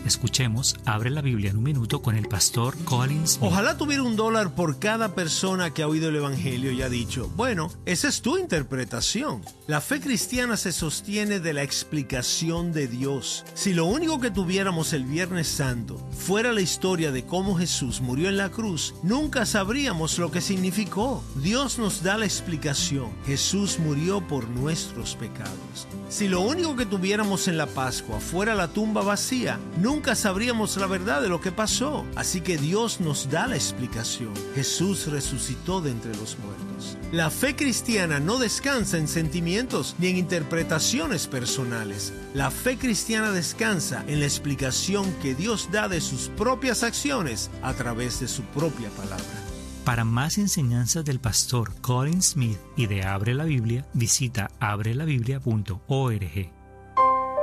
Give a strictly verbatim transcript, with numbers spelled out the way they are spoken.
Escuchemos Abre la Biblia en un minuto con el pastor Colin Smith. Ojalá tuviera un dólar por cada persona que ha oído el Evangelio y ha dicho, bueno, esa es tu interpretación. La fe cristiana se sostiene de la explicación de Dios. Si lo único que tuviéramos el Viernes Santo fuera la historia de cómo Jesús murió en la cruz, nunca sabríamos lo que significó. Dios nos da la explicación. Jesús murió por nuestros pecados. Si lo único que tuviéramos en la Pascua fuera la tumba vacía, nunca sabríamos la verdad de lo que pasó. Así que Dios nos da la explicación. Jesús resucitó de entre los muertos. La fe cristiana no descansa en sentimientos ni en interpretaciones personales. La fe cristiana descansa en la explicación que Dios da de sus propias acciones a través de su propia palabra. Para más enseñanzas del pastor Colin Smith y de Abre la Biblia, visita abre la biblia punto org.